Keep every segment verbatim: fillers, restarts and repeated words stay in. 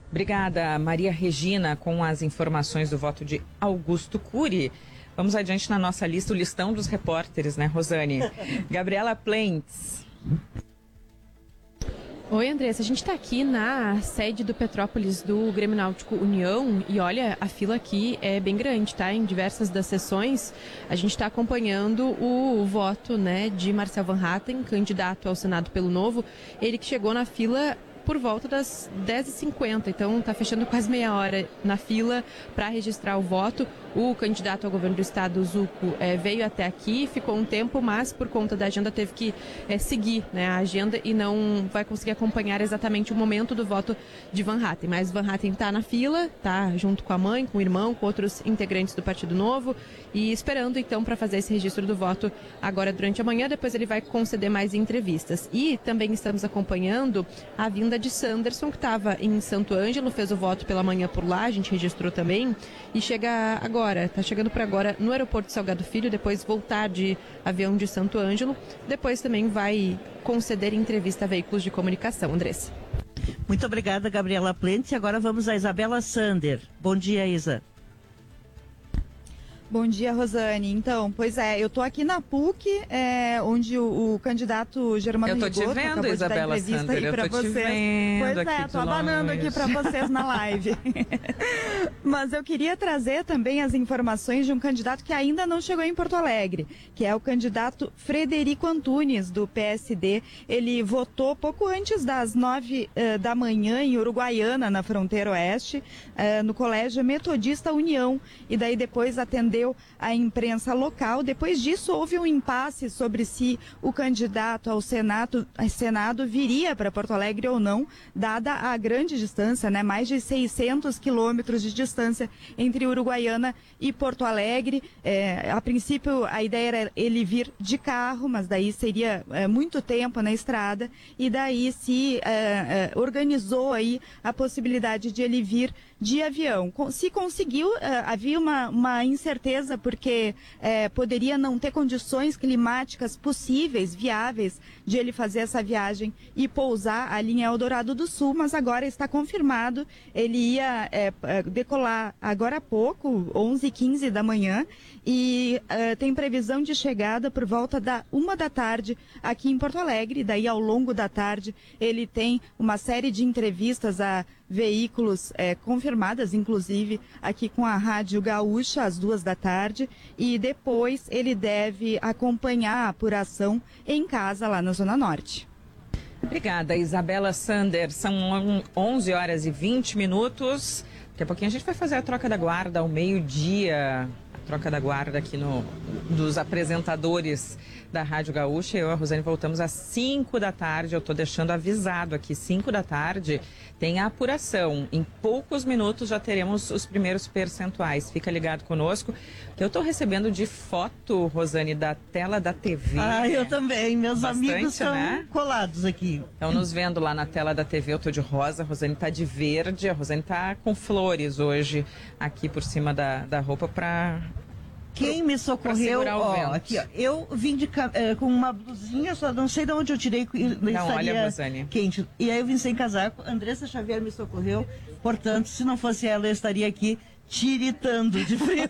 Obrigada, Maria Regina, com as informações do voto de Augusto Cury. Vamos adiante na nossa lista, o listão dos repórteres, né, Rosane? Gabriela Plentes. Oi, Andressa. A gente está aqui na sede do Petrópolis do Grêmio Náutico União e olha, a fila aqui é bem grande, tá? Em diversas das sessões, a gente está acompanhando o voto, né, de Marcel Van Hatten, candidato ao Senado pelo Novo. Ele que chegou na fila por volta das dez e cinquenta, então está fechando quase meia hora na fila para registrar o voto. O candidato ao governo do estado, Zucco, é, veio até aqui, ficou um tempo, mas por conta da agenda teve que é, seguir, né, a agenda e não vai conseguir acompanhar exatamente o momento do voto de Van Hatten. Mas Van Hatten está na fila, está junto com a mãe, com o irmão, com outros integrantes do Partido Novo e esperando então para fazer esse registro do voto agora durante a manhã. Depois ele vai conceder mais entrevistas. E também estamos acompanhando a vinda de Sanderson, que estava em Santo Ângelo, fez o voto pela manhã por lá, a gente registrou também, e chega agora, está chegando por agora no aeroporto de Salgado Filho, depois voltar de avião de Santo Ângelo, depois também vai conceder entrevista a veículos de comunicação. Andressa. Muito obrigada, Gabriela Plentes. E agora vamos a Isabela Sander. Bom dia, Isa. Bom dia, Rosane. Então, pois é, eu tô aqui na P U C, é, onde o, o candidato Germano Rigoto acabou vendo, de Isabela dar entrevista Sander, aí pra eu tô te vocês. vendo Pois aqui é, de tô abanando longe. aqui pra vocês na live. Mas eu queria trazer também as informações de um candidato que ainda não chegou em Porto Alegre, que é o candidato Frederico Antunes, do P S D. Ele votou pouco antes das nove uh, da manhã em Uruguaiana, na fronteira oeste, uh, no Colégio Metodista União, e daí depois atendeu a imprensa local. Depois disso, houve um impasse sobre se o candidato ao Senado, ao Senado viria para Porto Alegre ou não, dada a grande distância, né? Mais de seiscentos quilômetros de distância entre Uruguaiana e Porto Alegre. É, a princípio, a ideia era ele vir de carro, mas daí seria é, muito tempo na estrada, e daí se é, é, organizou aí a possibilidade de ele vir de avião. Se conseguiu, é, havia uma, uma incerteza, porque é, poderia não ter condições climáticas possíveis, viáveis, de ele fazer essa viagem e pousar ali em Eldorado do Sul, mas agora está confirmado. Ele ia é, decolar agora há pouco, onze e quinze da manhã, e é, tem previsão de chegada por volta da uma da tarde aqui em Porto Alegre. Daí, ao longo da tarde, ele tem uma série de entrevistas a veículos é, confirmadas, inclusive aqui com a Rádio Gaúcha, às duas da tarde, e depois ele deve acompanhar a apuração em casa, lá na Zona Norte. Obrigada, Isabela Sander. São onze horas e vinte minutos. Daqui a pouquinho a gente vai fazer a troca da guarda ao meio-dia. A troca da guarda aqui no, dos apresentadores da Rádio Gaúcha. Eu e a Rosane voltamos às cinco da tarde. Eu estou deixando avisado aqui, cinco da tarde tem a apuração. Em poucos minutos já teremos os primeiros percentuais. Fica ligado conosco. Eu estou recebendo de foto, Rosane, da tela da T V. Ah, eu também. Meus Bastante, amigos estão né? colados aqui. Estão nos vendo lá na tela da T V. Eu estou de rosa, a Rosane está de verde. A Rosane está com flores hoje aqui por cima da, da roupa para... Quem me socorreu, ó, aqui, ó, eu vim de, é, com uma blusinha, só não sei de onde eu tirei, não, olha, Rosane, quente. E aí eu vim sem casaco, Andressa Xavier me socorreu, portanto, se não fosse ela, eu estaria aqui tiritando de frio.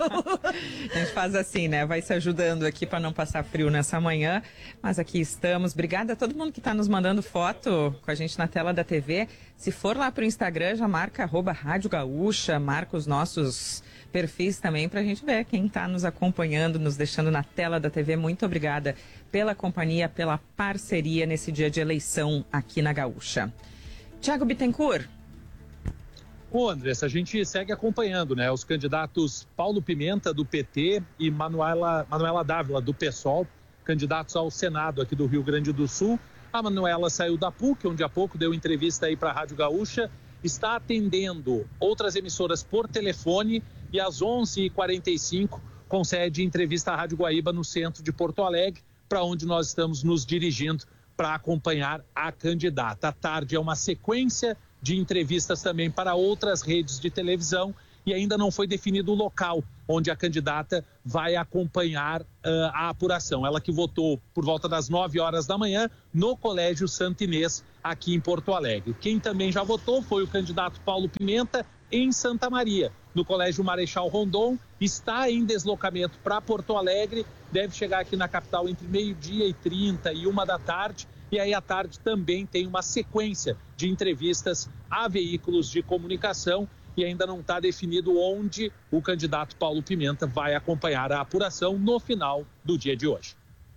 A gente faz assim, né? Vai se ajudando aqui para não passar frio nessa manhã. Mas aqui estamos. Obrigada a todo mundo que está nos mandando foto com a gente na tela da T V. Se for lá pro Instagram, já marca arroba Rádio Gaúcha, marca os nossos perfis também para a gente ver quem está nos acompanhando, nos deixando na tela da T V. Muito obrigada pela companhia, pela parceria nesse dia de eleição aqui na Gaúcha. Tiago Bittencourt. Ô, Andressa, a gente segue acompanhando, né? Os candidatos Paulo Pimenta, do P T, e Manuela, Manuela Dávila, do PSOL, candidatos ao Senado aqui do Rio Grande do Sul. A Manuela saiu da P U C, onde há pouco deu entrevista aí para a Rádio Gaúcha, está atendendo outras emissoras por telefone e às onze e quarenta e cinco concede entrevista à Rádio Guaíba no centro de Porto Alegre, para onde nós estamos nos dirigindo para acompanhar a candidata. À tarde é uma sequência de entrevistas também para outras redes de televisão e ainda não foi definido o local onde a candidata vai acompanhar uh, a apuração. Ela que votou por volta das nove horas da manhã no Colégio Santo Inês, aqui em Porto Alegre. Quem também já votou foi o candidato Paulo Pimenta, em Santa Maria, no Colégio Marechal Rondon, está em deslocamento para Porto Alegre, deve chegar aqui na capital entre meio-dia e trinta e uma da tarde, e aí à tarde também tem uma sequência de entrevistas a veículos de comunicação, e ainda não está definido onde o candidato Paulo Pimenta vai acompanhar a apuração no final do dia de hoje.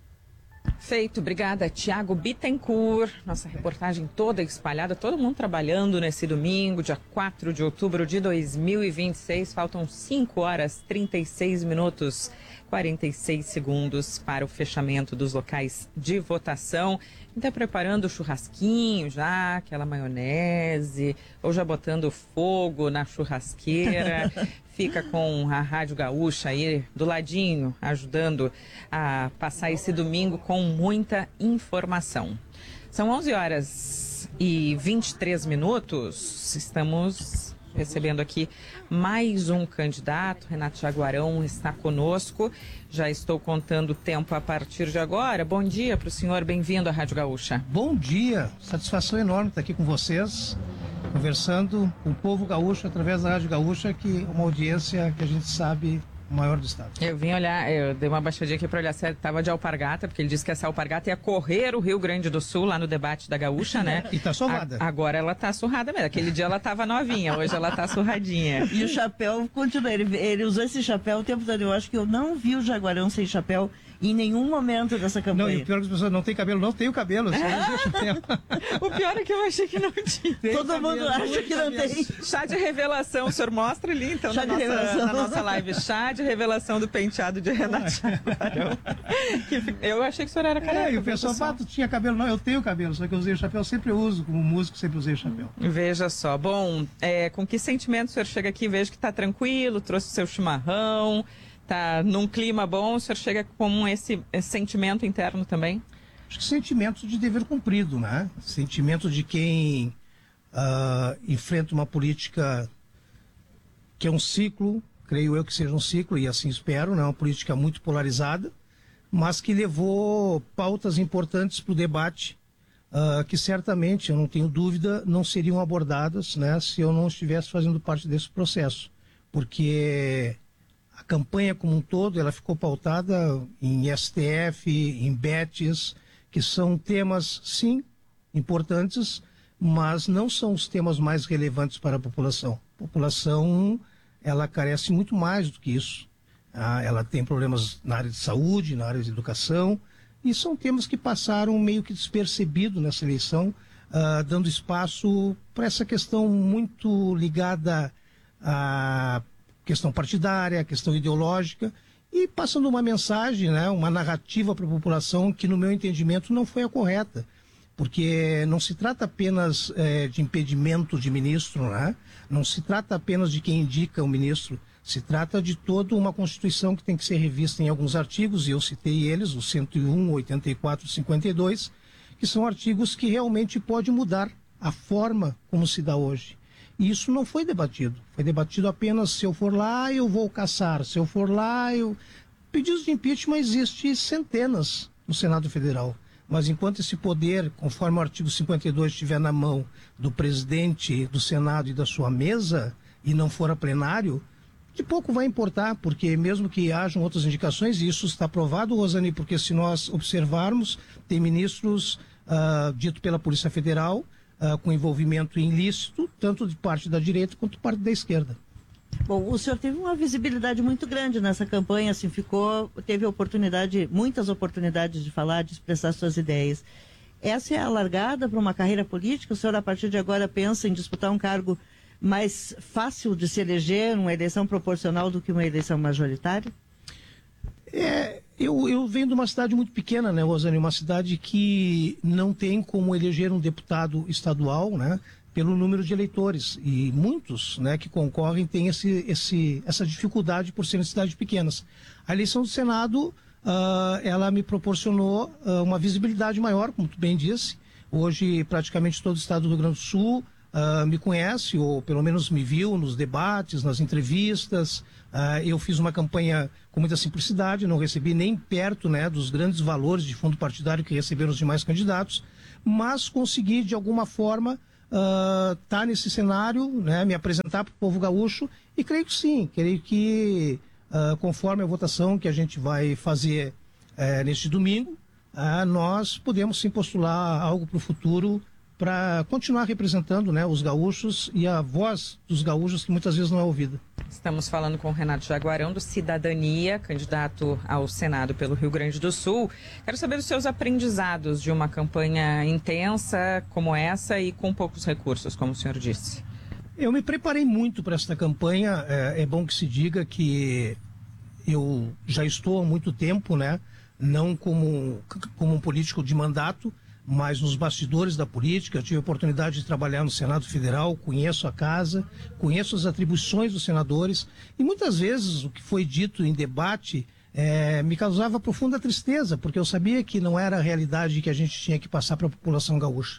Feito, obrigada, Tiago Bittencourt. Nossa reportagem toda espalhada, todo mundo trabalhando nesse domingo, dia quatro de outubro de dois mil e vinte e seis. Faltam cinco horas, trinta e seis minutos, quarenta e seis segundos para o fechamento dos locais de votação. Então, preparando o churrasquinho já, aquela maionese, ou já botando fogo na churrasqueira. Fica com a Rádio Gaúcha aí do ladinho, ajudando a passar esse domingo com muita informação. São onze horas e vinte e três minutos. Estamos recebendo aqui mais um candidato. Renato Jaguarão está conosco. Já estou contando o tempo a partir de agora. Bom dia para o senhor, bem-vindo à Rádio Gaúcha. Bom dia, satisfação enorme estar aqui com vocês, conversando com o povo gaúcho através da Rádio Gaúcha, que é uma audiência que a gente sabe maior do estado. Eu vim olhar, eu dei uma baixadinha aqui para olhar se estava de alpargata, porque ele disse que essa alpargata ia correr o Rio Grande do Sul lá no debate da Gaúcha, né? E tá surrada. A, agora ela tá surrada mesmo. Aquele dia ela tava novinha, hoje ela tá surradinha. E o chapéu continua, ele, ele usou esse chapéu o tempo todo. Eu acho que eu não vi o Jaguarão sem chapéu em nenhum momento dessa campanha. Não, e o pior é que as pessoas não têm cabelo, não tem o cabelo, só usa o chapéu. O pior é que eu achei que não tinha. Tem Todo cabelo, mundo acha que não tem. Chá de revelação, o senhor mostra ali então na nossa, na nossa live. Chá de revelação do penteado de Renato Jaguarão. Eu achei que o senhor era careca. É, e o pessoal fala, tu tinha cabelo. Não, eu tenho cabelo, só que eu usei o chapéu, eu sempre uso, como músico, sempre usei o chapéu. Veja só. Bom, é, com que sentimento o senhor chega aqui? Vejo que está tranquilo, trouxe o seu chimarrão, tá num clima bom, o senhor chega com esse, esse sentimento interno também? Acho que sentimento de dever cumprido, né? Sentimento de quem uh, enfrenta uma política que é um ciclo, creio eu que seja um ciclo, e assim espero, né? Uma política muito polarizada, mas que levou pautas importantes para o debate, uh, que certamente, eu não tenho dúvida, não seriam abordadas, né, se eu não estivesse fazendo parte desse processo. Porque a campanha como um todo, ela ficou pautada em S T F, em B E Ts, que são temas, sim, importantes, mas não são os temas mais relevantes para a população. A população, ela carece muito mais do que isso. Ah, ela tem problemas na área de saúde, na área de educação, e são temas que passaram meio que despercebido nessa eleição, ah, dando espaço para essa questão muito ligada à questão partidária, à questão ideológica, e passando uma mensagem, né, uma narrativa para a população que, no meu entendimento, não foi a correta. Porque não se trata apenas eh, de impedimento de ministro, né? Não se trata apenas de quem indica o ministro, se trata de toda uma Constituição que tem que ser revista em alguns artigos, e eu citei eles, o cento e um, oitenta e quatro, cinquenta e dois, que são artigos que realmente podem mudar a forma como se dá hoje. E isso não foi debatido. Foi debatido apenas, se eu for lá, eu vou caçar. Se eu for lá, eu... Pedidos de impeachment existem centenas no Senado Federal. Mas enquanto esse poder, conforme o artigo cinquenta e dois, estiver na mão do presidente do Senado e da sua mesa, e não for a plenário, de pouco vai importar, porque mesmo que hajam outras indicações, e isso está provado, Rosane, porque se nós observarmos, tem ministros, uh, dito pela Polícia Federal, Uh, com envolvimento ilícito, tanto de parte da direita quanto de parte da esquerda. Bom, o senhor teve uma visibilidade muito grande nessa campanha, assim, ficou, teve oportunidade, muitas oportunidades de falar, de expressar suas ideias. Essa é a largada para uma carreira política? O senhor, a partir de agora, pensa em disputar um cargo mais fácil de se eleger, numa eleição proporcional, do que uma eleição majoritária? É, eu, eu venho de uma cidade muito pequena, né, Rosane? Uma cidade que não tem como eleger um deputado estadual, né, pelo número de eleitores. E muitos, né, que concorrem têm esse, esse, essa dificuldade por serem cidades pequenas. A eleição do Senado, uh, ela me proporcionou uh, uma visibilidade maior, como tu bem disse. Hoje, praticamente todo o estado do Rio Grande do Sul, uh, me conhece, ou pelo menos me viu nos debates, nas entrevistas. Uh, eu fiz uma campanha com muita simplicidade, não recebi nem perto, né, dos grandes valores de fundo partidário que receberam os demais candidatos, mas consegui, de alguma forma, estar uh, tá nesse cenário, né, me apresentar para o povo gaúcho, e creio que sim, creio que, uh, conforme a votação que a gente vai fazer uh, neste domingo, uh, nós podemos sim postular algo para o futuro, para continuar representando, né, os gaúchos e a voz dos gaúchos que muitas vezes não é ouvida. Estamos falando com o Renato Jaguarão, do Cidadania, candidato ao Senado pelo Rio Grande do Sul. Quero saber os seus aprendizados de uma campanha intensa como essa e com poucos recursos, como o senhor disse. Eu me preparei muito para esta campanha. É, é bom que se diga que eu já estou há muito tempo, né, não como, como um político de mandato, mas nos bastidores da política. Eu tive a oportunidade de trabalhar no Senado Federal, conheço a casa, conheço as atribuições dos senadores, e muitas vezes o que foi dito em debate é, me causava profunda tristeza, porque eu sabia que não era a realidade que a gente tinha que passar para a população gaúcha.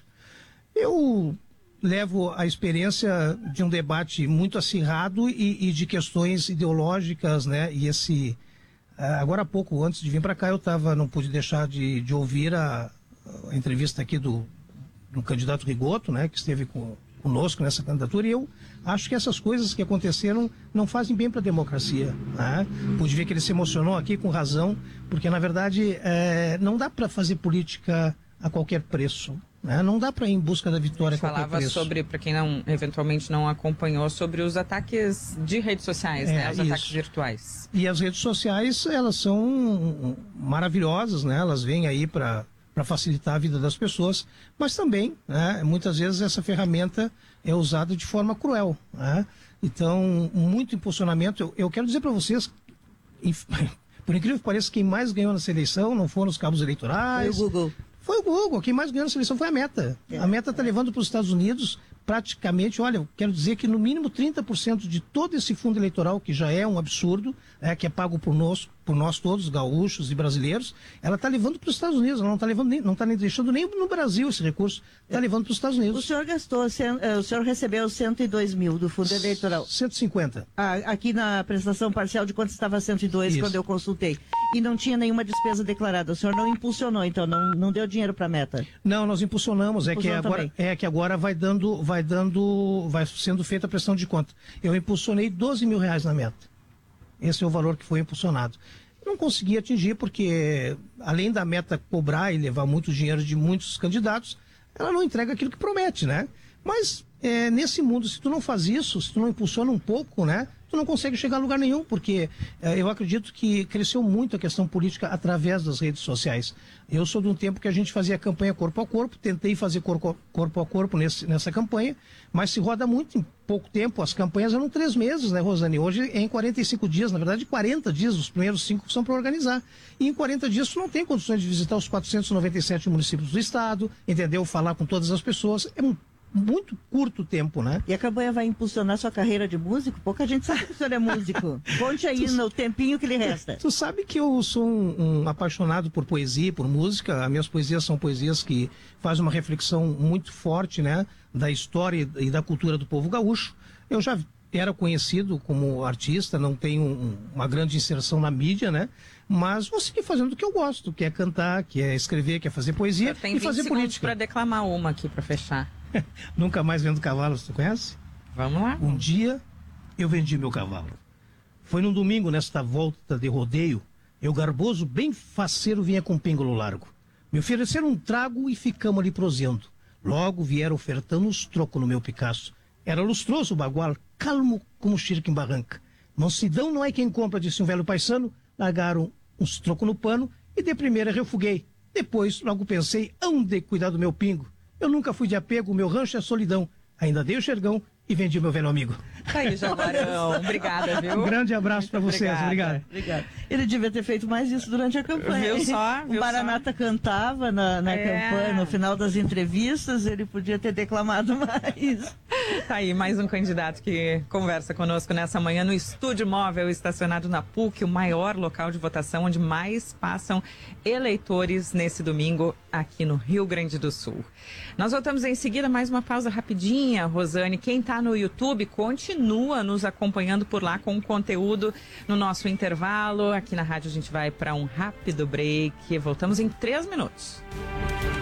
Eu levo a experiência de um debate muito acirrado e, e de questões ideológicas, né? E esse, agora há pouco, antes de vir para cá, eu tava, não pude deixar de, de ouvir a a entrevista aqui do, do candidato Rigoto, né, que esteve com, conosco nessa candidatura, e eu acho que essas coisas que aconteceram não fazem bem para a democracia, né? Pude ver que ele se emocionou aqui com razão, porque na verdade é, não dá para fazer política a qualquer preço, né? Não dá para ir em busca da vitória a qualquer Falava preço. sobre, para quem não, eventualmente não acompanhou, sobre os ataques de redes sociais, É, né? Os isso. ataques virtuais. E as redes sociais, elas são maravilhosas, né? Elas vêm aí para para facilitar a vida das pessoas, mas também, né, muitas vezes essa ferramenta é usada de forma cruel, né? Então, muito impulsionamento. Eu, eu quero dizer para vocês, por incrível que pareça, quem mais ganhou nessa eleição não foram os cabos eleitorais. Foi o Google. Foi o Google. Quem mais ganhou nessa eleição foi a Meta. É. A Meta está levando para os Estados Unidos praticamente, olha, eu quero dizer que no mínimo trinta por cento de todo esse fundo eleitoral, que já é um absurdo, é, que é pago por nós, por nós todos, gaúchos e brasileiros, ela está levando para os Estados Unidos, ela não está levando nem, não está nem deixando nem no Brasil esse recurso, está levando para os Estados Unidos. O senhor gastou, cen- eh, o senhor recebeu cento e dois mil do fundo eleitoral. cento e cinquenta. Ah, aqui na prestação parcial de contas estava cento e dois Isso. quando eu consultei. E não tinha nenhuma despesa declarada. O senhor não impulsionou, então, não, não deu dinheiro para a Meta. Não, nós impulsionamos, é que Impulsionou agora, também. é que agora vai dando, vai dando, vai sendo feita a prestação de conta. Eu impulsionei doze mil reais na Meta. Esse é o valor que foi impulsionado. Não consegui atingir porque, além da Meta cobrar e levar muito dinheiro de muitos candidatos, ela não entrega aquilo que promete, né? Mas é, nesse mundo, se tu não faz isso, se tu não impulsiona um pouco, né? Tu não consegue chegar a lugar nenhum, porque é, eu acredito que cresceu muito a questão política através das redes sociais. Eu sou de um tempo que a gente fazia campanha corpo a corpo, tentei fazer corpo, corpo a corpo nesse, nessa campanha, mas se roda muito em pouco tempo. As campanhas eram três meses, né, Rosane? Hoje é em quarenta e cinco dias, na verdade quarenta dias, os primeiros cinco são para organizar. E em quarenta dias tu não tem condições de visitar os quatrocentos e noventa e sete municípios do estado, entendeu? Falar com todas as pessoas. É um muito curto tempo, né? E a campanha vai impulsionar sua carreira de músico? Pouca gente sabe que o senhor é músico. Conte aí no tempinho que lhe resta. Tu sabe que eu sou um, um apaixonado por poesia, por música. As minhas poesias são poesias que fazem uma reflexão muito forte, né, da história e da cultura do povo gaúcho. Eu já era conhecido como artista, não tenho um, uma grande inserção na mídia, né? Mas vou seguir fazendo o que eu gosto, que é cantar, que é escrever, que é fazer poesia Tem e fazer política. para declamar uma aqui para fechar. Nunca mais vendo cavalos, tu conhece? Vamos lá. Um dia eu vendi meu cavalo. Foi num domingo, nesta volta de rodeio, eu garboso, bem faceiro, vinha com pêndulo largo. Me ofereceram um trago e ficamos ali prosendo. Logo vieram ofertando uns trocos no meu Picasso. Era lustroso o bagual, calmo como xirca em barranca. Mansidão não é quem compra, disse um velho paisano. Largaram uns trocos no pano e de primeira refuguei. Depois, logo pensei, hão de cuidar do meu pingo. Eu nunca fui de apego, meu rancho é solidão. Ainda dei o xergão e vendi meu velho amigo. Tá aí, Jaguarão. Obrigada, viu? Um grande abraço para vocês. Obrigada. Obrigado. Obrigado. Ele devia ter feito mais isso durante a campanha. Viu só? Viu o Maranata só? cantava na, na É. campanha, no final das entrevistas, ele podia ter declamado mais. Tá aí, mais um candidato que conversa conosco nessa manhã no estúdio móvel estacionado na P U C, o maior local de votação onde mais passam eleitores nesse domingo aqui no Rio Grande do Sul. Nós voltamos em seguida, mais uma pausa rapidinha, Rosane. Quem tá no YouTube, continua nos acompanhando por lá com o conteúdo no nosso intervalo. Aqui na rádio a gente vai para um rápido break. Voltamos em três minutos.